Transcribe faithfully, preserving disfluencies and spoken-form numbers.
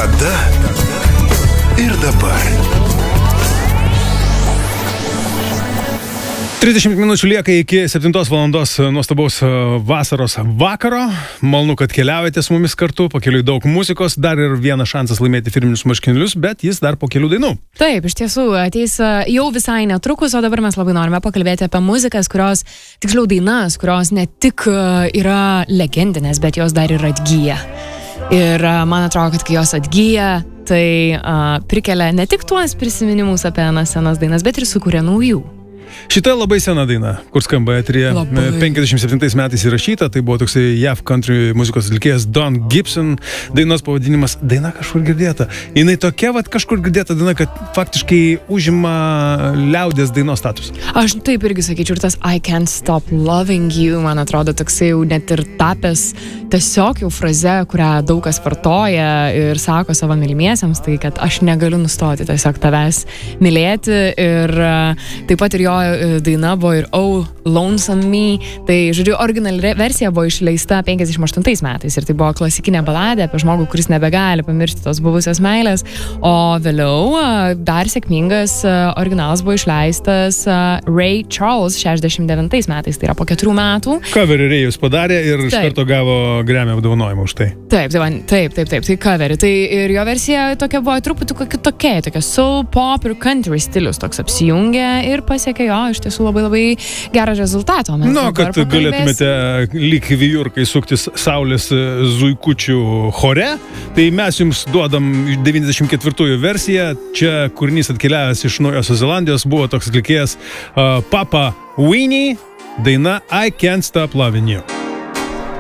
Tada ir dabar. trisdešimt minučių lieka iki septintos valandos nuostabaus vasaros vakaro. Malonu, kad keliaujate su mumis kartu, po keliui daug muzikos, dar ir vienas šansas laimėti firminius marškinėlius, bet jis dar po kelių dainų. Taip, iš tiesų, ateis jau visai netrukus, o dabar mes labai norime pakalbėti apie muzikas, kurios, tiksliau dainas, kurios ne tik yra legendinės, bet jos dar ir atgyja. Ir man atrodo, kad kai jos atgyja, tai uh, prikelia ne tik tuos prisiminimus apie anas senas dainas, bet ir sukuria naujų. Šita labai sena daina, kur skamba eteryje, penkiasdešimt septintais metais įrašyta, tai buvo toksai J A V country muzikos atlikėjas Don Gibson, dainos pavadinimas, daina kažkur girdėta. Jinai tokia, vat, kažkur girdėta daina, kad faktiškai užima liaudės dainos statusą. Aš taip irgi sakyčiau, ir tas I Can't Stop Loving You, man atrodo, toksai jau net ir tapęs tiesiog jau fraze, kurią daug kas vartoja ir sako savo mylimiesiems, tai kad aš negaliu nustoti tiesiog tavęs mylėti. Ir taip pat ir jo daina buvo ir Oh, Lonesome Me. Tai, žodžiu, originali versija buvo išleista penkiasdešimt aštuntais metais ir tai buvo klasikinė baladė apie žmogų, kuris nebegali pamiršti tos buvusios meilės. O vėliau dar sėkmingas originalas buvo išleistas Ray Charles šešiasdešimt devintais metais, tai yra po keturių metų. Coverį Rayus padarė ir iš karto gavo Grammy apdovanojimą už tai. Taip, taip, taip, taip, taip, tai coverį. Tai ir jo versija tokia buvo truputį kitokia, tokia soul, pop ir country stilius toks apsijungė ir pasiekė jo iš tiesų labai labai gerą rezultatą. Na, no, kad galėtumėte lyg vijurkai suktis saulės zuikučių chore, tai mes jums duodam devyniasdešimt ketvirtųjų versiją. Čia kūrinys atkeliavęs iš Naujosios Zelandijos, buvo toks atlikėjas uh, Papa Winnie, daina I Can't Stop Loving You.